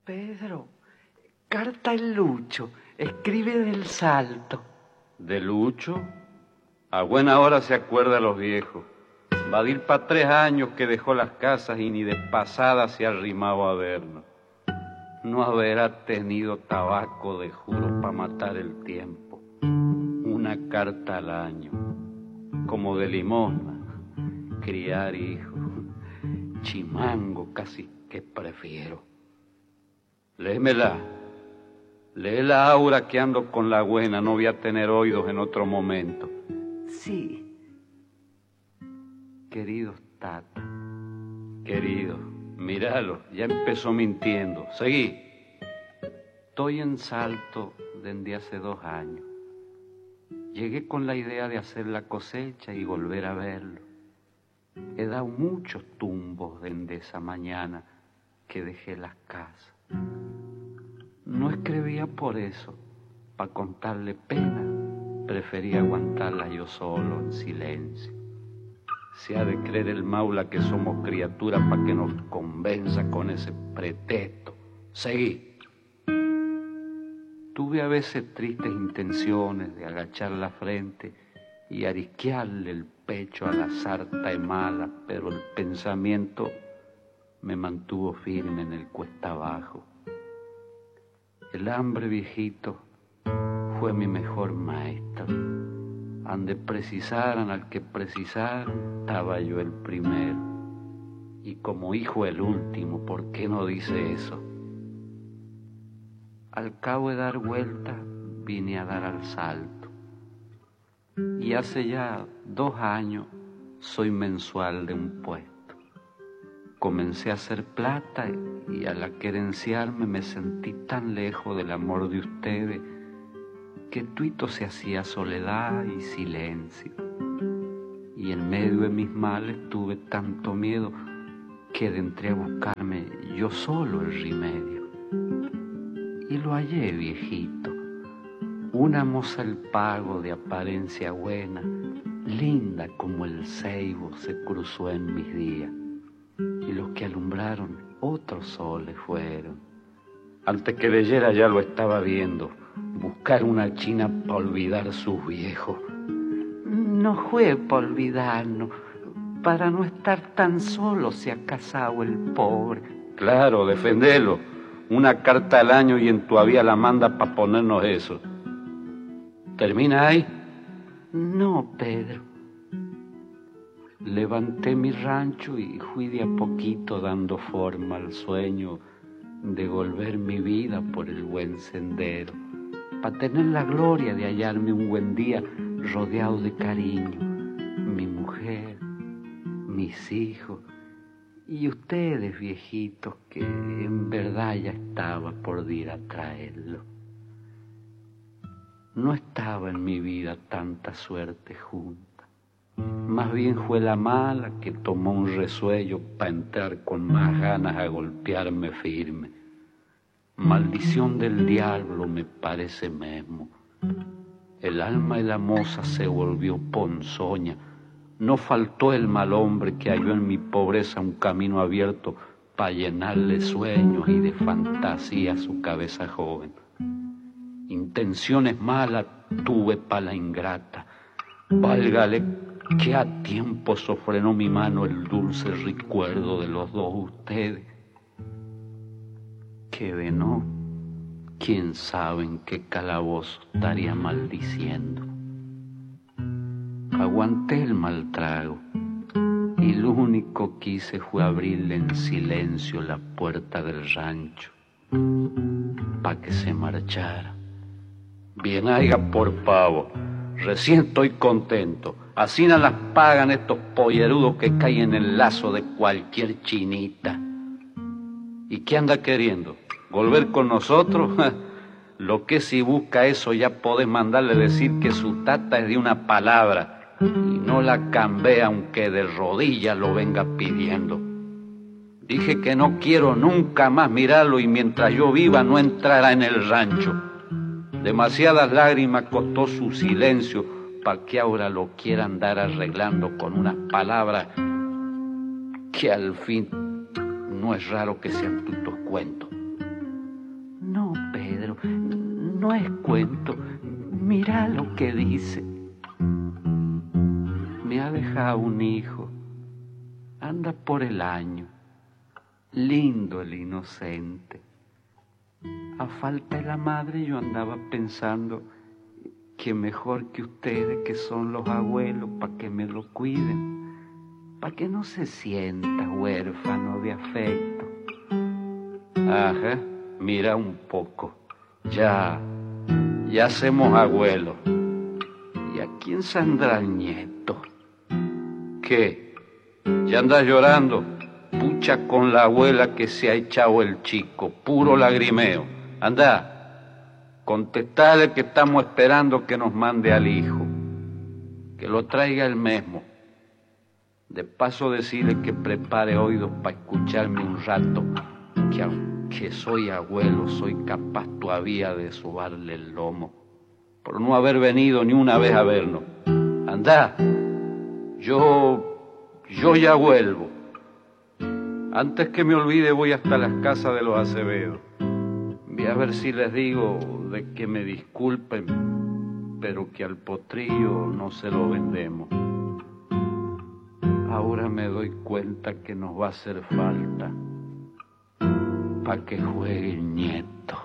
Pedro, carta el Lucho, escribe del Salto. ¿De Lucho? A buena hora se acuerda a los viejos. Va a ir para 3 años que dejó las casas y ni de pasada se ha arrimado a vernos. No habrá tenido tabaco de juro para matar el tiempo. Una carta al año, como de limosna, criar hijos, chimango casi que prefiero. Léemela, léela ahora que ando con la buena, no voy a tener oídos en otro momento. Sí. Queridos Tata, querido, míralo, ya empezó mintiendo. Seguí. Estoy en Salto desde hace 2 años. Llegué con la idea de hacer la cosecha y volver a verlo. He dado muchos tumbos desde esa mañana que dejé las casas. No escribía por eso, para contarle pena, prefería aguantarla yo solo, en silencio. Se ha de creer el maula que somos criaturas para que nos convenza con ese pretexto. Seguí. Tuve a veces tristes intenciones de agachar la frente y arisquearle el pecho a la sarta mala, pero el pensamiento me mantuvo firme en el cuesta abajo. El hambre, viejito, fue mi mejor maestro. Ande precisaran al que precisaran, estaba yo el primero. Y como hijo el último, ¿por qué no dice eso? Al cabo de dar vuelta, vine a dar al Salto. Y hace ya 2 años soy mensual de un puesto. Comencé a hacer plata y al querenciarme me sentí tan lejos del amor de ustedes que tuito se hacía soledad y silencio. Y en medio de mis males tuve tanto miedo que entré a buscarme yo solo el remedio. Y lo hallé, viejito, una moza al pago de apariencia buena, linda como el ceibo se cruzó en mis días. Y los que alumbraron otros soles fueron. Antes que leyera ya lo estaba viendo, buscar una china para olvidar sus viejos. No fue para olvidarnos, para no estar tan solo se ha casado el pobre. Claro, defendelo. Una carta al año y en tu avía la manda para ponernos eso. ¿Termina ahí? No, Pedro. Levanté mi rancho y fui de a poquito dando forma al sueño de volver mi vida por el buen sendero, para tener la gloria de hallarme un buen día rodeado de cariño, mi mujer, mis hijos y ustedes, viejitos, que en verdad ya estaba por ir a traerlo. No estaba en mi vida tanta suerte junta. Más bien fue la mala que tomó un resuello para entrar con más ganas a golpearme firme. Maldición del diablo me parece mesmo. El alma de la moza se volvió ponzoña. No faltó el mal hombre que halló en mi pobreza un camino abierto para llenarle sueños y de fantasía a su cabeza joven. Intenciones malas tuve para la ingrata. Válgale que a tiempo sofrenó mi mano el dulce recuerdo de los dos ustedes. Que de no, quién sabe en qué calabozo estaría maldiciendo. Aguanté el mal trago y lo único que hice fue abrirle en silencio la puerta del rancho para que se marchara. Bien haiga por pavo, recién estoy contento. Así no las pagan estos pollerudos que caen en el lazo de cualquier chinita. ¿Y qué anda queriendo? ¿Volver con nosotros? Lo que si busca eso ya podés mandarle decir que su tata es de una palabra y no la cambia aunque de rodillas lo venga pidiendo. Dije que no quiero nunca más mirarlo y mientras yo viva no entrará en el rancho. Demasiadas lágrimas costó su silencio para que ahora lo quiera andar arreglando con unas palabras que al fin no es raro que sean tutos cuentos. no es cuento. Mirá lo que dice. Me ha dejado un hijo, anda por el año, lindo el inocente. A falta de la madre yo andaba pensando que mejor que ustedes, que son los abuelos, para que me lo cuiden, para que no se sienta huérfano de afecto. Ajá, mira un poco, ya hacemos abuelos. ¿Y a quién saldrá el nieto? ¿Qué? ¿Ya andas llorando? Pucha con la abuela que se ha echado el chico, puro lagrimeo. Anda, contestale que estamos esperando que nos mande al hijo, que lo traiga él mismo. De paso decirle que prepare oídos para escucharme un rato, que aunque soy abuelo, soy capaz todavía de sobarle el lomo, por no haber venido ni una vez a vernos. Anda, yo ya vuelvo. Antes que me olvide voy hasta las casas de los Acevedos. Voy a ver si les digo de que me disculpen, pero que al potrillo no se lo vendemos. Ahora me doy cuenta que nos va a hacer falta para que juegue el nieto.